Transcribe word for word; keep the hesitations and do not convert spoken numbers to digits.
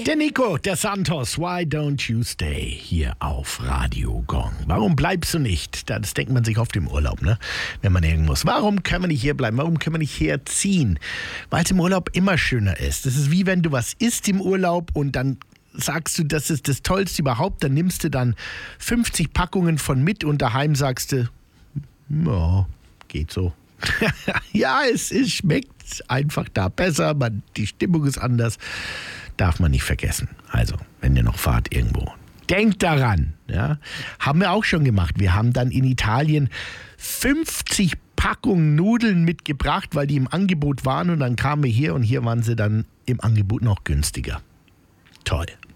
Der Nico, der Santos, Why Don't You Stay hier auf Radio Gong. Warum bleibst du nicht? Das denkt man sich oft im Urlaub, ne? Wenn man irgendwo muss. Warum können wir nicht hier bleiben? Warum können wir nicht herziehen? Weil es im Urlaub immer schöner ist. Das ist wie wenn du was isst im Urlaub und dann sagst du, das ist das Tollste überhaupt. Dann nimmst du dann fünfzig Packungen von mit und daheim sagst du, ja, geht so. Ja, es ist, schmeckt einfach da besser, man, die Stimmung ist anders. Darf man nicht vergessen. Also, wenn ihr noch fahrt irgendwo, denkt daran. Ja? Haben wir auch schon gemacht. Wir haben dann in Italien fünfzig Packungen Nudeln mitgebracht, weil die im Angebot waren. Und dann kamen wir hier und hier waren sie dann im Angebot noch günstiger. Toll.